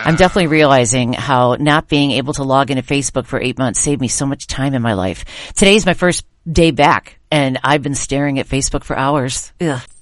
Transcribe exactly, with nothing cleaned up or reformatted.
I'm definitely realizing how not being able to log into Facebook for eight months saved me so much time in my life. Today's my first day back, and I've been staring at Facebook for hours. Ugh.